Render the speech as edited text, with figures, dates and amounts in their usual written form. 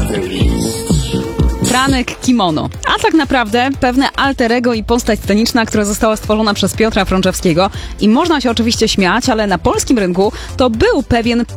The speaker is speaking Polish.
Franek Kimono. A tak naprawdę pewne alter ego i postać sceniczna, która została stworzona przez Piotra Frączewskiego. I można się oczywiście śmiać, ale na polskim rynku to był pewien